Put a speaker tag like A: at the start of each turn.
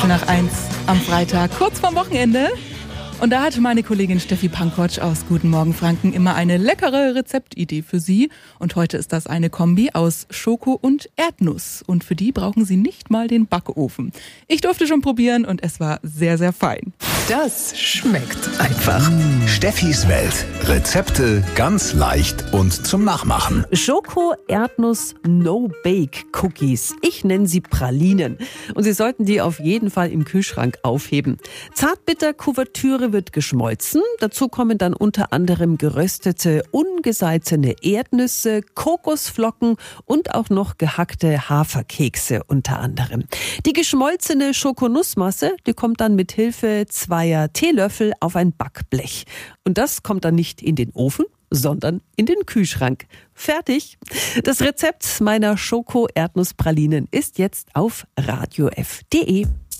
A: 1:15 am Freitag, kurz vorm Wochenende. Und da hatte meine Kollegin Steffi Pankotsch aus Guten Morgen Franken immer eine leckere Rezeptidee für Sie. Und heute ist das eine Kombi aus Schoko und Erdnuss. Und für die brauchen Sie nicht mal den Backofen. Ich durfte schon probieren und es war sehr, sehr fein.
B: Das schmeckt einfach.
C: Steffis Welt. Rezepte ganz leicht und zum Nachmachen.
D: Schoko, Erdnuss, No-Bake-Cookies. Ich nenne sie Pralinen. Und Sie sollten die auf jeden Fall im Kühlschrank aufheben. Zartbitter-Kuvertüre wird geschmolzen. Dazu kommen dann unter anderem geröstete, ungesalzene Erdnüsse, Kokosflocken und auch noch gehackte Haferkekse unter anderem. Die geschmolzene Schokonussmasse, die kommt dann mit Hilfe zweier Teelöffel auf ein Backblech. Und das kommt dann nicht in den Ofen, sondern in den Kühlschrank. Fertig. Das Rezept meiner Schoko-Erdnusspralinen ist jetzt auf radiof.de.